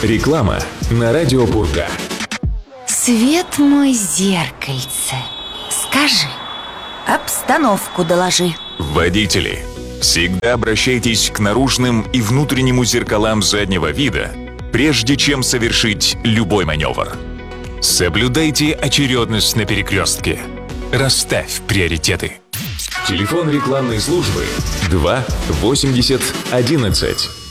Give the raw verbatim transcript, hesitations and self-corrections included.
Реклама на радио Пурга. Свет мой, зеркальце, скажи, обстановку доложи. Водители, всегда обращайтесь к наружным и внутреннему зеркалам заднего вида, прежде чем совершить любой маневр. Соблюдайте очередность на перекрестке. Расставь приоритеты. Телефон рекламной службы два восемьдесят одиннадцать.